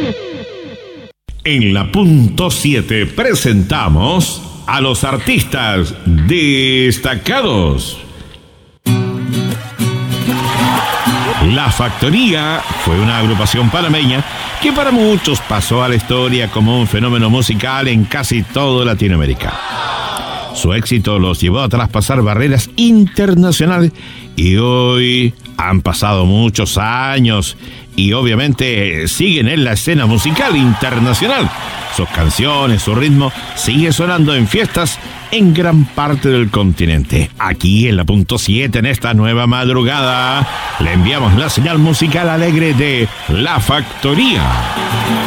En la punto 7 presentamos a los artistas destacados. La Factoría fue una agrupación panameña que para muchos pasó a la historia como un fenómeno musical en casi toda Latinoamérica. Su éxito los llevó a traspasar barreras internacionales y hoy han pasado muchos años y obviamente siguen en la escena musical internacional. Sus canciones, su ritmo sigue sonando en fiestas en gran parte del continente. Aquí en la punto 7, en esta nueva madrugada, le enviamos la señal musical alegre de La Factoría.